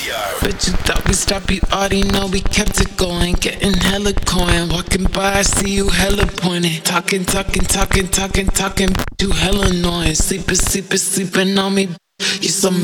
Bet you thought we stopped, you already know we kept it going. Getting hella coin, walking by, I see you hella pointing. Talking, you hella annoying. Sleeping on me, you so